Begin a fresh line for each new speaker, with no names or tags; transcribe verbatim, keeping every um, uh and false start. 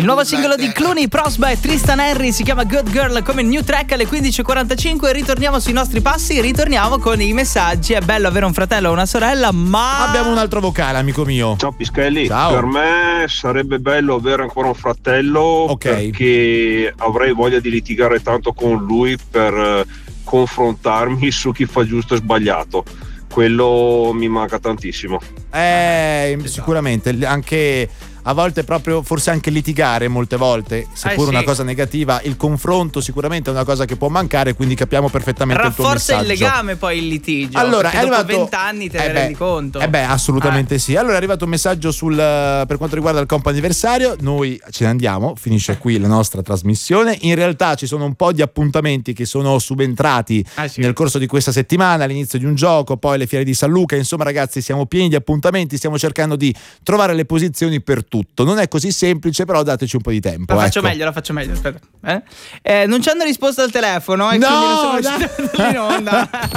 Il nuovo singolo di Clooney, Prosba e Tristan Henry si chiama Good Girl come new track alle quindici e quarantacinque. Ritorniamo sui nostri passi, ritorniamo con i messaggi. È bello avere un fratello o una sorella, ma
abbiamo un altro vocale, amico mio.
Ciao Pischelli.
Ciao.
Per me sarebbe bello avere ancora un fratello,
okay,
perché avrei voglia di litigare tanto con lui per eh, confrontarmi su chi fa giusto e sbagliato. Quello mi manca tantissimo.
Eh, sicuramente anche a volte proprio, forse anche litigare molte volte, seppur
eh sì.
una cosa negativa, il confronto sicuramente è una cosa che può mancare, quindi capiamo perfettamente il tuo messaggio.
Rafforza il legame poi il litigio.
Allora, è
dopo
arrivato
vent'anni te
eh
ne
beh,
rendi conto.
Eh beh, assolutamente eh. sì. Allora è arrivato un messaggio sul per quanto riguarda il compo anniversario. Noi ce ne andiamo, finisce qui la nostra trasmissione. In realtà ci sono un po' di appuntamenti che sono subentrati
eh sì.
nel corso di questa settimana, all'inizio di un gioco, poi le fiere di San Luca. Insomma, ragazzi, siamo pieni di appuntamenti, stiamo cercando di trovare le posizioni per tutto. Non è così semplice, però dateci un po' di tempo.
La faccio
ecco.
meglio, la faccio meglio. Aspetta. Eh? Eh, non ci hanno risposto al telefono e
no,
quindi non sono riuscito in onda.